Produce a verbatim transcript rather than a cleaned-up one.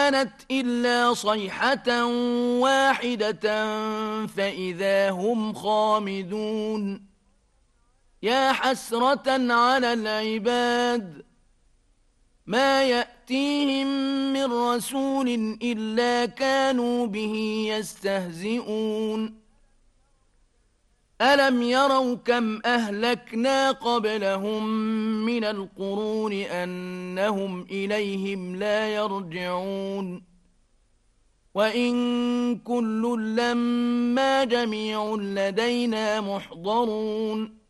كانت إلا صيحة واحدة فإذا هم خامدون يا حسرة على العباد ما يأتيهم من رسول إلا كانوا به يستهزئون ألم يروا كم أهلكنا قبلهم من القرون أنهم إليهم لا يرجعون وإن كل لما جميع لدينا محضرون